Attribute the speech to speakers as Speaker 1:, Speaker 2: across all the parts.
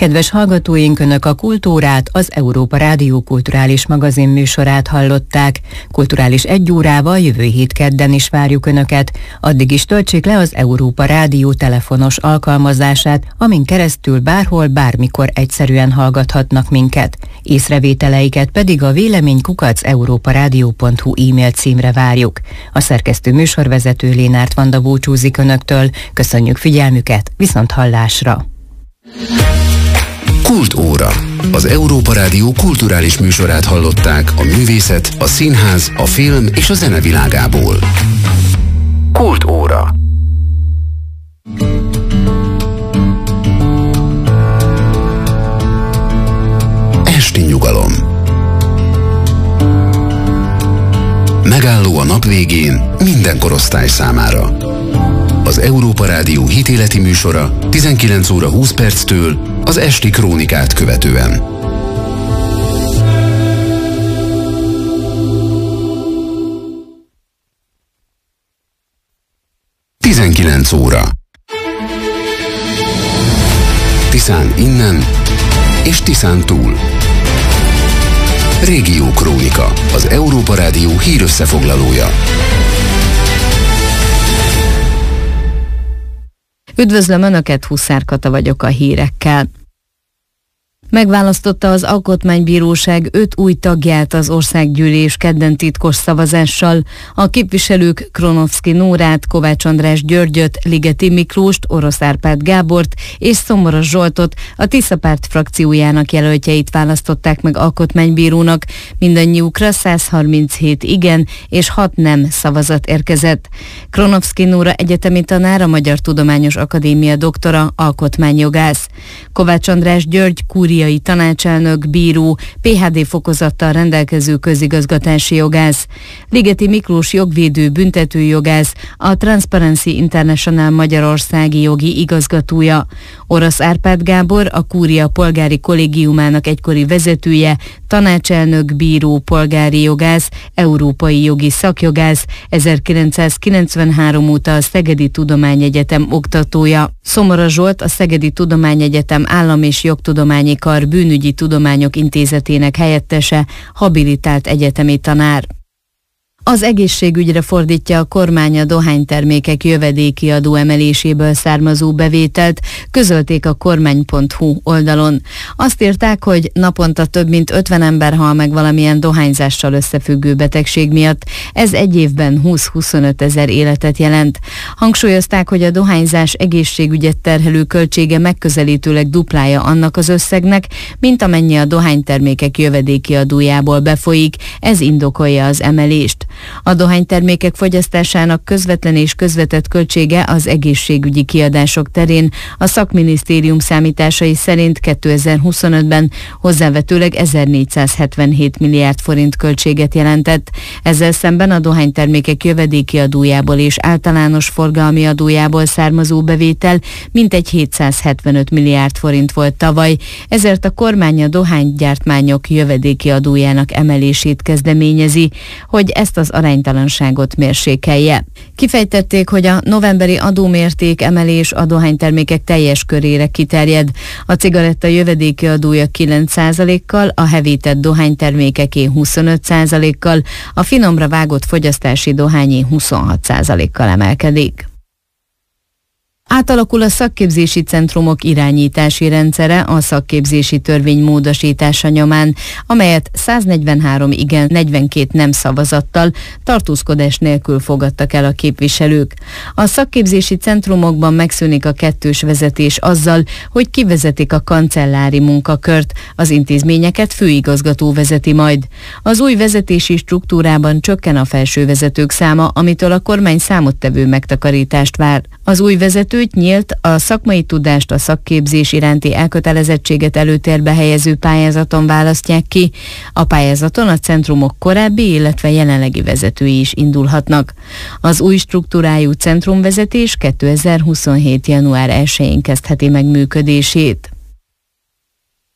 Speaker 1: Kedves hallgatóink, Önök a Kultúrát, az Európa Rádió kulturális magazin műsorát hallották. Kulturális 1 órával jövő hét kedden is várjuk Önöket. Addig is töltsék le az Európa Rádió telefonos alkalmazását, amin keresztül bárhol, bármikor egyszerűen hallgathatnak minket. Észrevételeiket pedig a vélemény@europaradio.hu e-mail címre várjuk. A szerkesztő műsorvezető Lénárt Vanda búcsúzik Önöktől. Köszönjük figyelmüket, viszonthallásra!
Speaker 2: Kultúra. Az Európa Rádió kulturális műsorát hallották a művészet, a színház, a film és a zene világából. Kultúra. Esti nyugalom. Megálló a nap végén minden korosztály számára. Az Európa Rádió hitéleti műsora 19 óra 20 perctől az esti krónikát követően. Tizenkilenc óra. Tiszán innen és Tiszán túl. Régió Krónika, az Európa Rádió hírösszefoglalója.
Speaker 3: Üdvözlöm Önöket, Huszár Kata vagyok a hírekkel. Megválasztotta az Alkotmánybíróság 5 új tagját az Országgyűlés kedden titkos szavazással. A képviselők Kronovszki Nórát, Kovács András Györgyöt, Ligeti Miklóst, Orosz Árpád Gábort és Szomoros Zsoltot, a Tisza Párt frakciójának jelöltjeit választották meg alkotmánybírónak. Mindannyiukra 137 igen és 6 nem szavazat érkezett. Kronovszki Nóra egyetemi tanár, a Magyar Tudományos Akadémia doktora, alkotmányjogász. Kovács András György kúriai tanácselnök, bíró, PhD fokozattal rendelkező közigazgatási jogász. Ligeti Miklós jogvédő, büntetőjogász, a Transparency International magyarországi jogi igazgatója. Orosz Árpád Gábor, a Kúria polgári kollégiumának egykori vezetője, tanácselnök, bíró, polgári jogász, európai jogi szakjogász, 1993 óta a Szegedi Tudományegyetem oktatója. Szomoros Zsolt, a Szegedi Tudományegyetem Állam- és Jogtudományi Kar Bűnügyi Tudományok Intézetének helyettese, habilitált egyetemi tanár. Az egészségügyre fordítja a kormány a dohánytermékek jövedéki adó emeléséből származó bevételt, közölték a kormány.hu oldalon. Azt írták, hogy naponta több mint 50 ember hal meg valamilyen dohányzással összefüggő betegség miatt. Ez egy évben 20-25 ezer életet jelent. Hangsúlyozták, hogy a dohányzás egészségügyet terhelő költsége megközelítőleg duplája annak az összegnek, mint amennyi a dohánytermékek jövedéki adójából befolyik. Ez indokolja az emelést. A dohánytermékek fogyasztásának közvetlen és közvetett költsége az egészségügyi kiadások terén a szakminisztérium számításai szerint 2025-ben hozzávetőleg 1477 milliárd forint költséget jelentett. Ezzel szemben a dohánytermékek jövedéki adójából és általános forgalmi adójából származó bevétel mintegy 775 milliárd forint volt tavaly, ezért a kormány a dohánygyártmányok jövedéki adójának emelését kezdeményezi, hogy ezt az aránytalanságot mérsékelje. Kifejtették, hogy a novemberi adómérték emelés a dohánytermékek teljes körére kiterjed. A cigaretta jövedéki adója 9%-kal, a hevített dohánytermékeké 25%-kal, a finomra vágott fogyasztási dohányé 26%-kal emelkedik. Átalakul a szakképzési centrumok irányítási rendszere a szakképzési törvény módosítása nyomán, amelyet 143 igen, 42 nem szavazattal, tartózkodás nélkül fogadtak el a képviselők. A szakképzési centrumokban megszűnik a kettős vezetés azzal, hogy kivezetik a kancellári munkakört, az intézményeket főigazgató vezeti majd. Az új vezetési struktúrában csökken a felsővezetők száma, amitől a kormány számottevő megtakarítást vár. Az új vezetőt nyílt, a szakmai tudást, a szakképzés iránti elkötelezettséget előtérbe helyező pályázaton választják ki. A pályázaton a centrumok korábbi, illetve jelenlegi vezetői is indulhatnak. Az új struktúrájú centrumvezetés 2027. január 1-én kezdheti meg működését.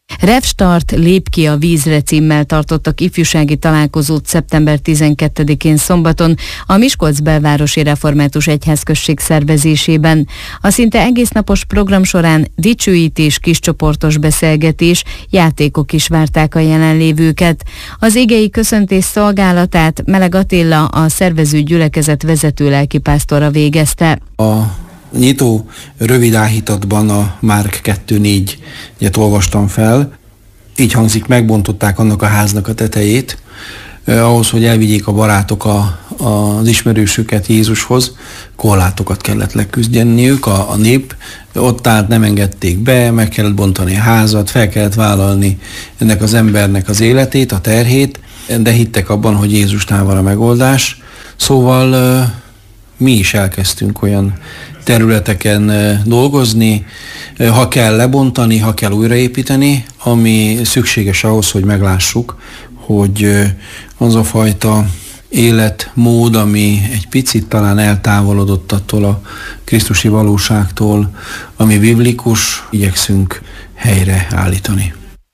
Speaker 3: Revstart, lép ki a vízre címmel tartottak ifjúsági találkozót szeptember 12-én szombaton a Miskolc belvárosi református egyházközség szervezésében. A szinte egésznapos program során dicsőítés, kiscsoportos beszélgetés, játékok is várták a jelenlévőket. Az igei köszöntés szolgálatát Meleg Attila, a szervező gyülekezet vezető lelkipásztora végezte.
Speaker 4: A nyitó rövid áhítatban a Márk 2:4-et olvastam fel. Így hangzik: megbontották annak a háznak a tetejét, ahhoz, hogy elvigyék a barátok az ismerősöket Jézushoz, korlátokat kellett leküzdeniük, a nép ott állt, nem engedték be, meg kellett bontani a házat, fel kellett vállalni ennek az embernek az életét, a terhét, de hittek abban, hogy Jézusnál van a megoldás. Szóval mi is elkezdtünk olyan területeken dolgozni, ha kell lebontani, ha kell újraépíteni, ami szükséges ahhoz, hogy meglássuk, hogy az a fajta életmód, ami egy picit talán eltávolodott attól a krisztusi valóságtól, ami biblikus, igyekszünk helyre állítani.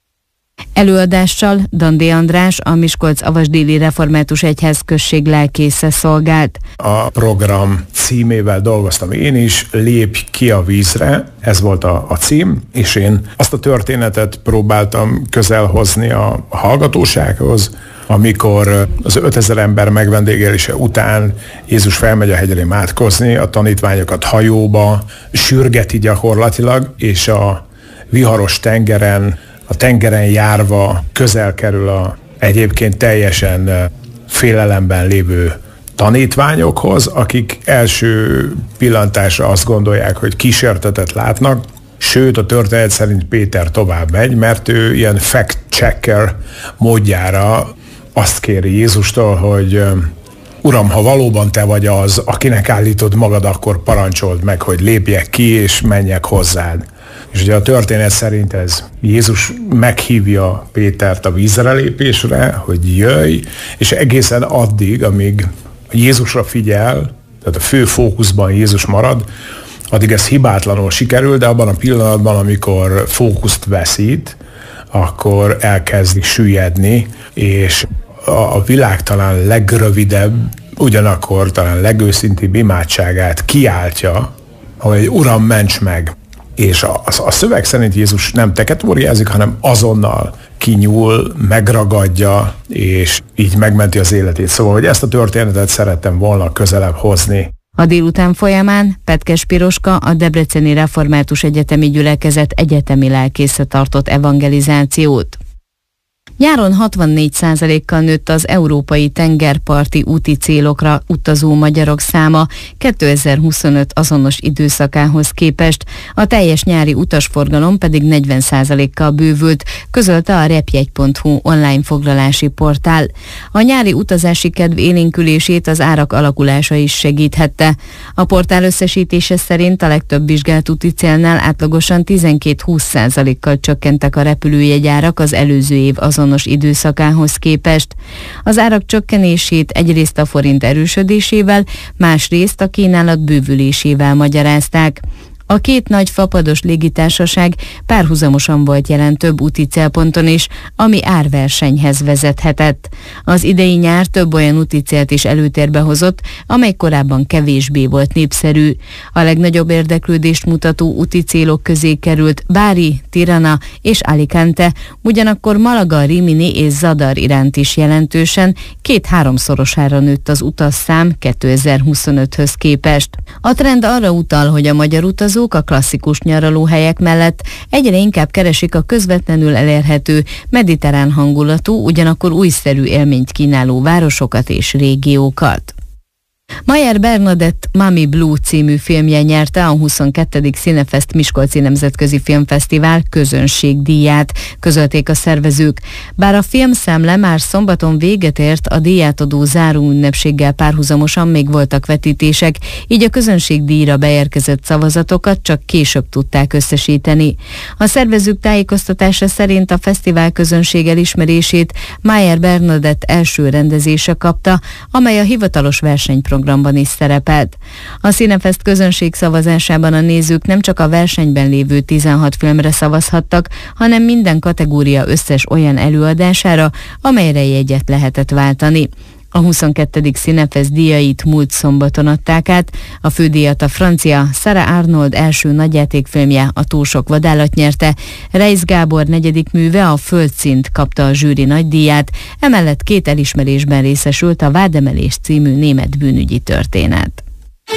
Speaker 3: Előadással Dandé András, a Miskolc-Avasdéli Református Egyházközség lelkésze szolgált.
Speaker 5: A program címével dolgoztam én is, Lépj ki a vízre, ez volt a cím, és én azt a történetet próbáltam közelhozni a hallgatósághoz, amikor az 5000 ember megvendégelése után Jézus felmegy a hegyre imádkozni, a tanítványokat hajóba sürgeti gyakorlatilag, és a viharos tengeren, a tengeren járva közel kerül a egyébként teljesen félelemben lévő tanítványokhoz, akik első pillantásra azt gondolják, hogy kísértetet látnak, sőt a történet szerint Péter tovább megy, mert ő ilyen fact-checker módjára azt kéri Jézustól, hogy Uram, ha valóban te vagy az, akinek állítod magad, akkor parancsold meg, hogy lépjek ki és menjek hozzád. És ugye a történet szerint ez Jézus meghívja Pétert a vízre lépésre, hogy jöjj, és egészen addig, amíg Jézusra figyel, tehát a fő fókuszban Jézus marad, addig ez hibátlanul sikerül, de abban a pillanatban, amikor fókuszt veszít, akkor elkezd süllyedni, és a világ talán legrövidebb, ugyanakkor talán legőszintébb imádságát kiáltja, hogy Uram, ments meg! És a szöveg szerint Jézus nem teketóriázik, hanem azonnal kinyúl, megragadja, és így megmenti az életét. Szóval, hogy ezt a történetet szerettem volna közelebb hozni.
Speaker 3: A délután folyamán Petkes Piroska, a Debreceni Református Egyetemi Gyülekezet egyetemi lelkésze tartott evangelizációt. Nyáron 64%-kal nőtt az európai tengerparti úti célokra utazó magyarok száma 2025 azonos időszakához képest, a teljes nyári utasforgalom pedig 40%-kal bővült, közölte a repjegy.hu online foglalási portál. A nyári utazási kedv élénkülését az árak alakulása is segíthette. A portál összesítése szerint a legtöbb vizsgált úti célnál átlagosan 12-20%-kal csökkentek a repülőjegyárak az előző év azonos időszakához képest. Az árak csökkenését egyrészt a forint erősödésével, másrészt a kínálat bővülésével magyarázták. A két nagy fapados légitársaság párhuzamosan volt jelen több úti célponton is, ami árversenyhez vezethetett. Az idei nyár több olyan úti célt is előtérbe hozott, amely korábban kevésbé volt népszerű. A legnagyobb érdeklődést mutató úti célok közé került Bari, Tirana és Alicante, ugyanakkor Malaga, Rimini és Zadar iránt is jelentősen 2-3-szorosára nőtt az utasszám 2025-höz képest. A trend arra utal, hogy a magyar utazók a klasszikus nyaralóhelyek mellett egyre inkább keresik a közvetlenül elérhető, mediterrán hangulatú, ugyanakkor újszerű élményt kínáló városokat és régiókat. Mayer Bernadett Mami Blue című filmje nyerte a 22. Cinefest Miskolci Nemzetközi Filmfesztivál közönségdíját, közölték a szervezők. Bár a filmszemle már szombaton véget ért, a díjátadó záróünnepséggel párhuzamosan még voltak vetítések, így a közönségdíjra beérkezett szavazatokat csak később tudták összesíteni. A szervezők tájékoztatása szerint a fesztivál közönség elismerését Mayer Bernadett első rendezése kapta, amely a hivatalos versenyprogram programban is szerepelt. A Cinefest közönségszavazásában a nézők nem csak a versenyben lévő 16 filmre szavazhattak, hanem minden kategória összes olyan előadására, amelyre jegyet lehetett váltani. A 22. Cinefest díjait múlt szombaton adták át, a fődíjat a francia Sarah Arnold első nagyjátékfilmje, A túl sok vadállat nyerte, Reisz Gábor negyedik műve, A Földszint kapta a zsűri nagydíját, emellett 2 elismerésben részesült a Vádemelés című német bűnügyi történet.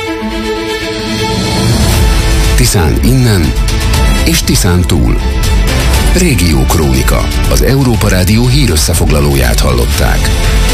Speaker 2: Tiszán innen és Tiszán túl. Régió Krónika, az Európa Rádió hírösszefoglalóját hallották.